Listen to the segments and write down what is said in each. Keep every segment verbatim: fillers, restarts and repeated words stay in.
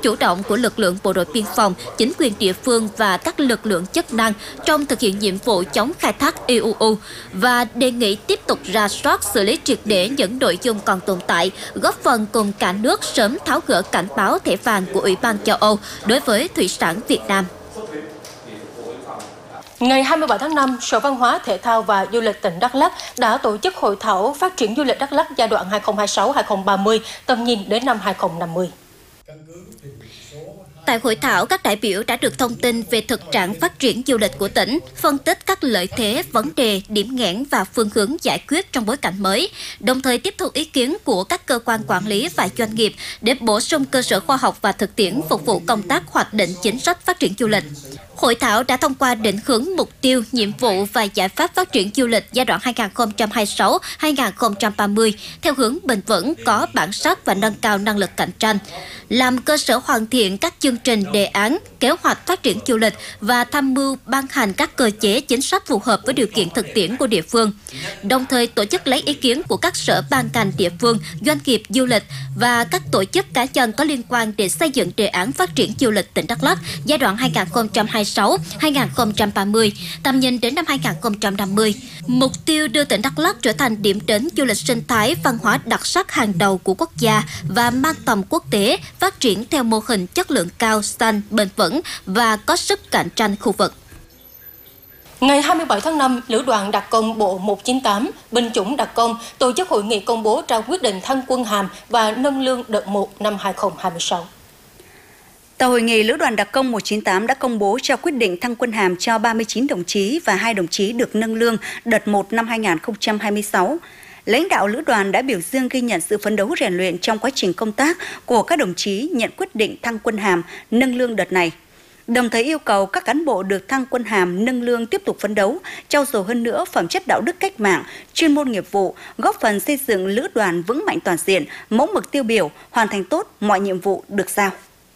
chủ động của lực lượng bộ đội biên phòng, chính quyền địa phương và các lực lượng chức năng trong thực hiện nhiệm vụ chống khai thác i u u và đề nghị tiếp tục rà soát xử lý triệt để những nội dung còn tồn tại, góp phần cùng cả nước sớm tháo gỡ cảnh báo thẻ vàng của Ủy ban châu Âu đối với thủy sản Việt Nam. Ngày hai mươi bảy tháng năm, Sở Văn hóa, Thể thao và Du lịch tỉnh Đắk Lắk đã tổ chức hội thảo phát triển du lịch Đắk Lắk giai đoạn hai nghìn không trăm hai mươi sáu đến hai nghìn không trăm ba mươi, tầm nhìn đến năm hai nghìn không trăm năm mươi. Tại hội thảo, các đại biểu đã được thông tin về thực trạng phát triển du lịch của tỉnh, phân tích các lợi thế, vấn đề, điểm nghẽn và phương hướng giải quyết trong bối cảnh mới, đồng thời tiếp thu ý kiến của các cơ quan quản lý và doanh nghiệp để bổ sung cơ sở khoa học và thực tiễn phục vụ công tác hoạch định chính sách phát triển du lịch. Hội thảo đã thông qua định hướng mục tiêu, nhiệm vụ và giải pháp phát triển du lịch giai đoạn hai nghìn không trăm hai mươi sáu đến hai nghìn không trăm ba mươi theo hướng bền vững, có bản sắc và nâng cao năng lực cạnh tranh, làm cơ sở hoàn thiện các chương trình, đề án, kế hoạch phát triển du lịch và tham mưu ban hành các cơ chế chính sách phù hợp với điều kiện thực tiễn của địa phương. Đồng thời tổ chức lấy ý kiến của các sở ban ngành địa phương, doanh nghiệp du lịch và các tổ chức cá nhân có liên quan để xây dựng đề án phát triển du lịch tỉnh Đắk Lắk giai đoạn hai nghìn không trăm hai mươi sáu đến hai nghìn không trăm ba mươi, tầm nhìn đến năm hai nghìn không trăm năm mươi. Mục tiêu đưa tỉnh Đắk Lắk trở thành điểm đến du lịch sinh thái, văn hóa đặc sắc hàng đầu của quốc gia và mang tầm quốc tế, phát triển theo mô hình chất lượng cao, xanh, bền vững và có sức cạnh tranh khu vực. Ngày hai mươi bảy tháng năm, Lữ đoàn đặc công Bộ một chín tám, binh chủng đặc công tổ chức hội nghị công bố trao quyết định thăng quân hàm và nâng lương đợt một năm hai nghìn không trăm hai mươi sáu. Tại hội nghị, Lữ đoàn đặc công một chín tám đã công bố trao quyết định thăng quân hàm cho ba mươi chín đồng chí và hai đồng chí được nâng lương đợt một năm hai nghìn không trăm hai mươi sáu. Lãnh đạo Lữ đoàn đã biểu dương ghi nhận sự phấn đấu rèn luyện trong quá trình công tác của các đồng chí nhận quyết định thăng quân hàm, nâng lương đợt này. Đồng thời yêu cầu các cán bộ được thăng quân hàm, nâng lương tiếp tục phấn đấu, trau dồi hơn nữa phẩm chất đạo đức cách mạng, chuyên môn nghiệp vụ, góp phần xây dựng Lữ đoàn vững mạnh toàn diện, mẫu mực tiêu biểu, hoàn thành tốt mọi nhiệm vụ được giao.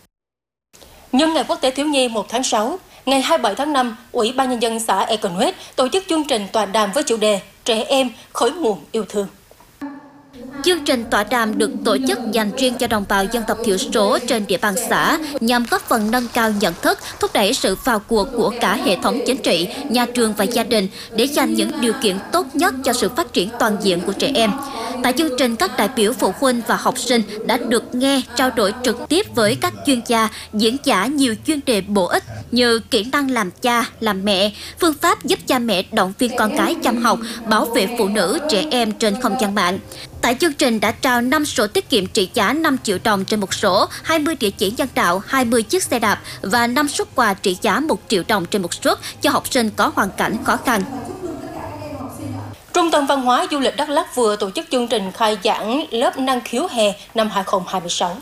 Nhân ngày Quốc tế Thiếu nhi một tháng sáu, ngày hai mươi bảy tháng năm, Ủy ban Nhân dân xã Econwet tổ chức chương trình tọa đàm với chủ đề Trẻ em khởi nguồn yêu thương. Chương trình tọa đàm được tổ chức dành riêng cho đồng bào dân tộc thiểu số trên địa bàn xã nhằm góp phần nâng cao nhận thức, thúc đẩy sự vào cuộc của cả hệ thống chính trị, nhà trường và gia đình để dành những điều kiện tốt nhất cho sự phát triển toàn diện của trẻ em. Tại chương trình, các đại biểu phụ huynh và học sinh đã được nghe, trao đổi trực tiếp với các chuyên gia, diễn giả nhiều chuyên đề bổ ích như kỹ năng làm cha, làm mẹ, phương pháp giúp cha mẹ động viên con cái chăm học, bảo vệ phụ nữ, trẻ em trên không gian mạng. Tại chương trình đã trao năm sổ tiết kiệm trị giá năm triệu đồng trên một sổ, hai mươi địa chỉ nhân đạo, hai mươi chiếc xe đạp và năm suất quà trị giá một triệu đồng trên một suất cho học sinh có hoàn cảnh khó khăn. Trung tâm Văn hóa Du lịch Đắk Lắk vừa tổ chức chương trình khai giảng lớp năng khiếu hè năm hai nghìn không trăm hai mươi sáu.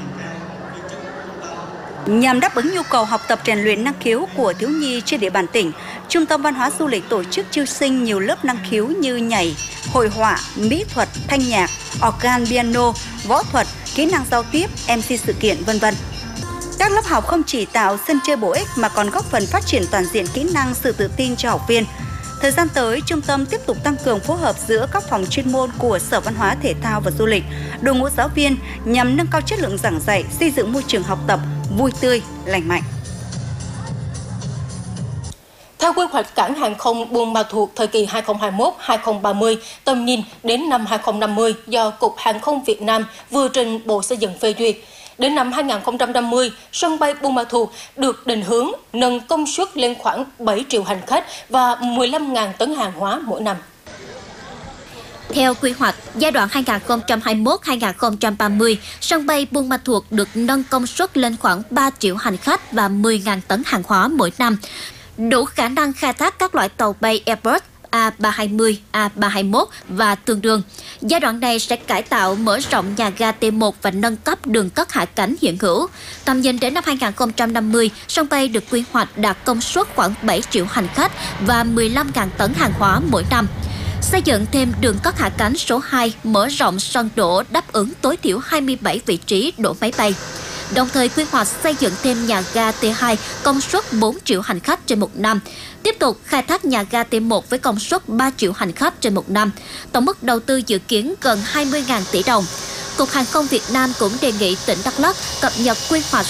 Nhằm đáp ứng nhu cầu học tập rèn luyện năng khiếu của thiếu nhi trên địa bàn tỉnh, Trung tâm Văn hóa Du lịch tổ chức chiêu sinh nhiều lớp năng khiếu như nhảy, hội họa, mỹ thuật, thanh nhạc, organ piano, võ thuật, kỹ năng giao tiếp, em xê sự kiện, vân vân. Các lớp học không chỉ tạo sân chơi bổ ích mà còn góp phần phát triển toàn diện kỹ năng, sự tự tin cho học viên. Thời gian tới, trung tâm tiếp tục tăng cường phối hợp giữa các phòng chuyên môn của Sở Văn hóa, Thể thao và Du lịch, đội ngũ giáo viên nhằm nâng cao chất lượng giảng dạy, xây dựng môi trường học tập vui tươi, lành mạnh. Theo quy hoạch cảng hàng không Buôn Ma Thuột thời kỳ hai nghìn không trăm hai mươi mốt đến hai nghìn không trăm ba mươi, tầm nhìn đến năm hai nghìn không trăm năm mươi do Cục Hàng không Việt Nam vừa trình Bộ Xây dựng phê duyệt. Đến năm hai nghìn không trăm năm mươi, sân bay Buôn Ma Thuột được định hướng nâng công suất lên khoảng bảy triệu hành khách và mười lăm nghìn tấn hàng hóa mỗi năm. Theo quy hoạch, giai đoạn hai nghìn không trăm hai mươi mốt đến hai nghìn không trăm ba mươi, sân bay Buôn Ma Thuột được nâng công suất lên khoảng ba triệu hành khách và mười nghìn tấn hàng hóa mỗi năm, đủ khả năng khai thác các loại tàu bay Airbus A ba trăm hai mươi, A ba trăm hai mươi mốt và tương đương. Giai đoạn này sẽ cải tạo, mở rộng nhà ga T một và nâng cấp đường cất hạ cánh hiện hữu. Tầm nhìn đến năm hai nghìn không trăm năm mươi, sân bay được quy hoạch đạt công suất khoảng bảy triệu hành khách và mười lăm nghìn tấn hàng hóa mỗi năm. Xây dựng thêm đường cất hạ cánh số hai, mở rộng sân đỗ đáp ứng tối thiểu hai mươi bảy vị trí đỗ máy bay. Đồng thời quy hoạch xây dựng thêm nhà ga T hai công suất bốn triệu hành khách trên một năm. Tiếp tục khai thác nhà ga T một với công suất ba triệu hành khách trên một năm. Tổng mức đầu tư dự kiến gần hai mươi nghìn tỷ đồng. Cục Hàng không Việt Nam cũng đề nghị tỉnh Đắk Lắk cập nhật quy hoạch